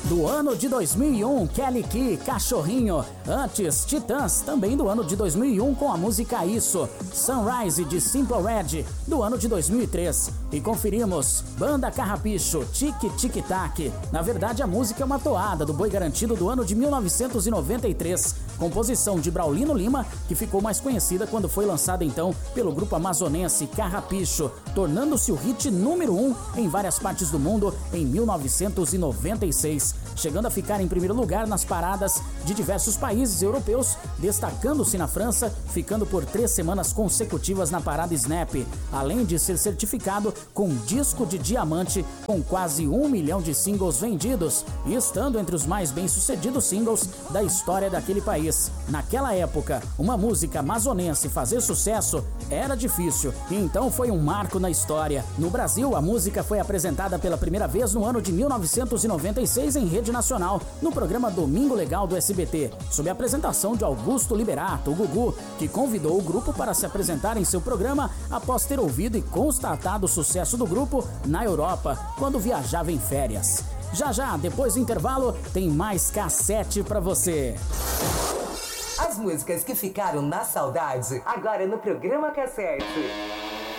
do ano de 2001, Kelly Key, Cachorrinho. Antes, Titãs, também do ano de 2001, com a música Isso. Sunrise, de Simple Red, do ano de 2003. E conferimos Banda Carrapicho, Tic Tic Tac. Na verdade, a música é uma toada do Boi Garantido do ano de 1993, composição de Braulino Lima, que ficou mais conhecida quando foi lançada então pelo grupo amazonense Carrapicho, tornando-se o hit número 1 em várias partes do mundo em 1996, chegando a ficar em primeiro lugar nas paradas de diversos países europeus, destacando-se na França, ficando por 3 semanas consecutivas na parada Snap, além de ser certificado com disco de diamante com quase 1 milhão de singles vendidos e estando entre os mais bem-sucedidos singles da história daquele país. Naquela época, uma música amazonense fazer sucesso era difícil, e então foi um marco na história. No Brasil, a música foi apresentada pela primeira vez no ano de 1996 em rede nacional, no programa Domingo Legal do SBT, sob a apresentação de Augusto Liberato, o Gugu, que convidou o grupo para se apresentar em seu programa após ter ouvido e constatado o sucesso do grupo na Europa, quando viajava em férias. Já, depois do intervalo, tem mais cassete pra você. As músicas que ficaram na saudade, agora no programa Cassete.